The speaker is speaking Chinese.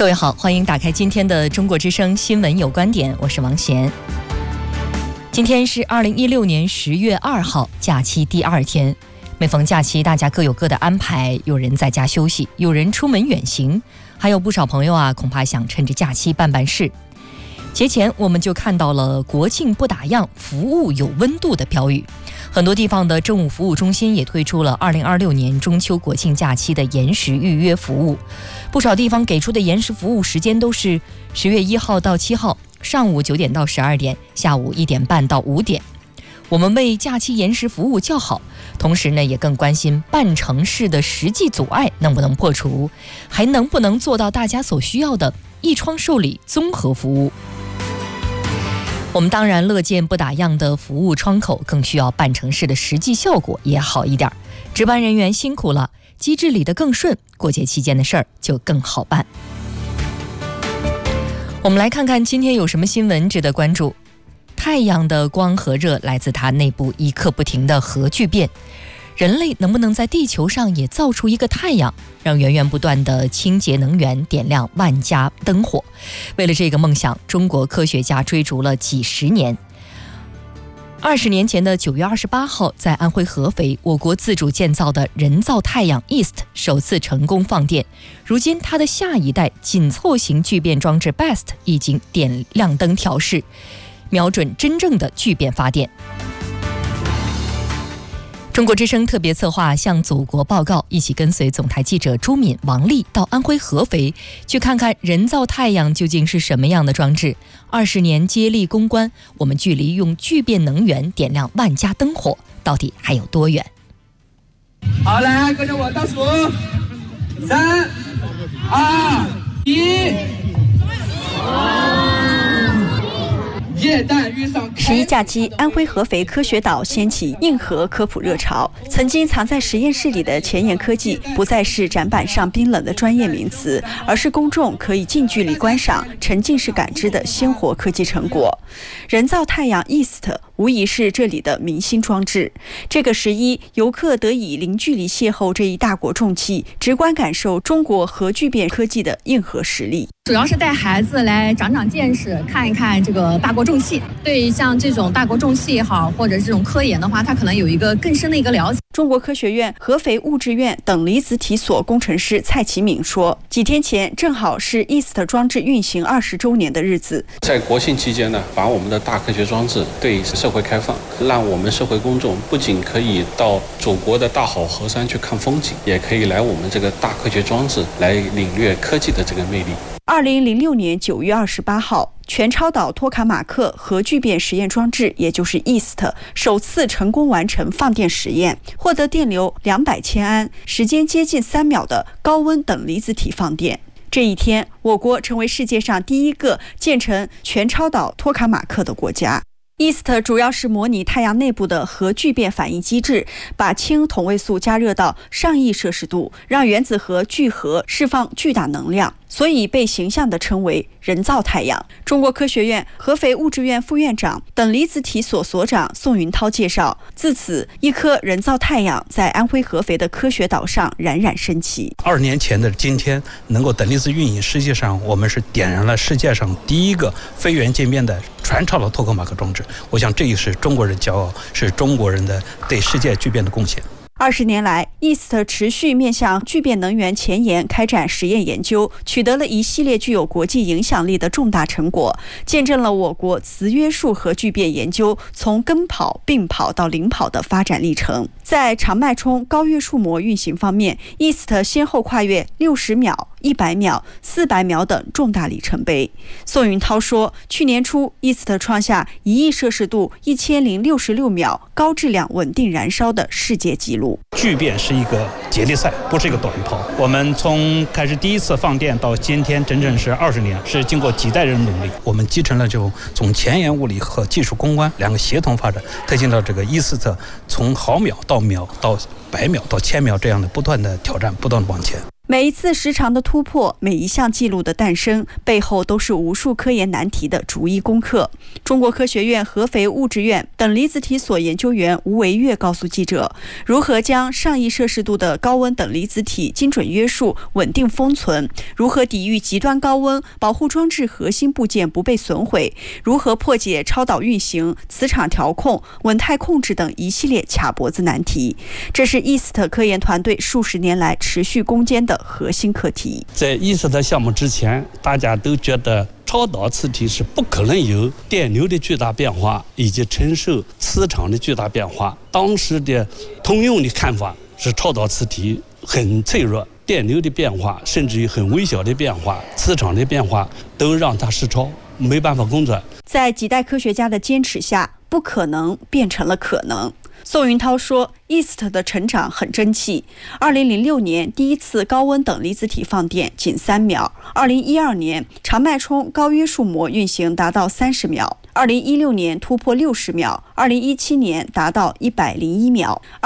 各位好，欢迎打开今天的中国之声新闻有观点，我是王贤。今天是2016年10月2号，假期第2天。每逢假期，大家各有各的安排，有人在家休息，有人出门远行，还有不少朋友恐怕想趁着假期办事。节前我们就看到了国庆不打烊，服务有温度的标语。很多地方的政务服务中心也推出了2026年中秋国庆假期的延时预约服务。不少地方给出的延时服务时间都是10月1号到7号，上午9点到12点，下午1点半到5点。我们为假期延时服务叫好，同时呢，也更关心办城市的实际阻碍能不能破除，还能不能做到大家所需要的一窗受理综合服务。我们当然乐见不打烊的服务窗口，更需要办城市的实际效果也好一点。值班人员辛苦了，机制理得更顺，过节期间的事儿就更好办。我们来看看今天有什么新闻值得关注。太阳的光和热来自它内部一刻不停的核聚变。人类能不能在地球上也造出一个太阳，让源源不断的清洁能源点亮万家灯火？为了这个梦想，中国科学家追逐了几十年。20年前的9月28号，在安徽合肥，我国自主建造的人造太阳 EAST 首次成功放电。如今，它的下一代紧凑型聚变装置 BEST 已经点亮灯调试，瞄准真正的聚变发电。中国之声特别策划向祖国报告，一起跟随总台记者朱敏、王丽到安徽合肥，去看看人造太阳究竟是什么样的装置。20年接力攻关，我们距离用聚变能源点亮万家灯火，到底还有多远？ 好，来跟着我倒数，3、2、1。 11假期，安徽合肥科学岛掀起硬核科普热潮。曾经藏在实验室里的前沿科技，不再是展板上冰冷的专业名词，而是公众可以近距离观赏、沉浸式感知的鲜活科技成果。人造太阳 EAST 无疑是这里的明星装置。这个11，游客得以零距离邂逅这一大国重器，直观感受中国核聚变科技的硬核实力。 主要是带孩子来长长见识，看一看这个大国重器。对像这种大国重器也好，或者这种科研的话，它可能有一个更深的一个了解。 中国科学院合肥物质院等离子体所工程师蔡启敏说，几天前正好是 EAST 装置运行20周年的日子。 在国庆期间呢，把我们的大科学装置对社会开放，让我们社会公众不仅可以到祖国的大好河山去看风景，也可以来我们这个大科学装置来领略科技的这个魅力。 2006年9月28号，全超导托卡马克核聚变实验装置，也就是 EAST 首次成功完成放电实验，获得电流200千安、时间接近3秒的高温等离子体放电。这一天，我国成为世界上第一个建成全超导托卡马克的国家。EAST 主要是模拟太阳内部的核聚变反应机制，把氢同位素加热到上亿摄氏度，让原子核聚合释放巨大能量，所以被形象地称为人造太阳。中国科学院合肥物质院副院长、等离子体所所长宋云涛介绍，自此一颗人造太阳在安徽合肥的科学岛上冉冉升起。 20年前的今天，能够等离子运营，实际上我们是点燃了世界上第一个非源渐变的全超导托卡马克装置。我想这也是中国人骄傲，是中国人的对世界巨变的贡献。 20年来 ，EAST 持续面向聚变能源前沿开展实验研究，取得了一系列具有国际影响力的重大成果，见证了我国磁约束核聚变研究从跟跑、并跑到领跑的发展历程。在长脉冲高约束膜运行方面 ，EAST 先后跨越60秒、100秒、400秒等重大里程碑。宋云涛说，去年初 EAST 创下1亿摄氏度1066秒高质量稳定燃烧的世界纪录。 聚变是一个接力赛，不是一个短跑。我们从开始第一次放电到今天整整是20年，是经过几代人努力。我们继承了这种从前沿物理和技术攻关两个协同发展，推进到这个EAST从毫秒到秒到100秒到1000秒这样的不断的挑战，不断的往前。 每一次时长的突破，每一项记录的诞生，背后都是无数科研难题的逐一攻克。中国科学院合肥物质院等离子体所研究员吴维月告诉记者，如何将上亿摄氏度的高温等离子体精准约束、稳定封存，如何抵御极端高温，保护装置核心部件不被损毁，如何破解超导运行、磁场调控、稳态控制等一系列卡脖子难题。这是 east 科研团队数十年来持续攻坚的核心课题。 在east项目之前，大家都觉得超导磁体是不可能有电流的巨大变化以及承受磁场的巨大变化。当时的通用的看法是超导磁体很脆弱，电流的变化甚至于很微小的变化，磁场的变化都让它失超，没办法工作。 在几代科学家的坚持下，不可能变成了可能。宋云涛说 east 的成长很争气。2006年第一次高温等离子体放电仅3秒，2012年长脉冲高约束膜运行达到30秒，2016年突破60秒，2017年达到101秒。